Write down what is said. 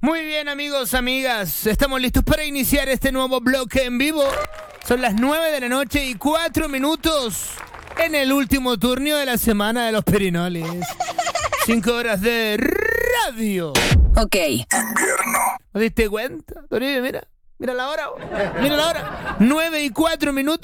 Muy bien, amigos, amigas. Estamos listos para iniciar este nuevo bloque en vivo. Son las 9 de la noche y 4 minutos en el último turno de la semana de los Perinoles. 5 horas de radio. Ok. ¿No te diste cuenta? Toribio, mira la hora. Mira la hora. 9 y 4 minutos.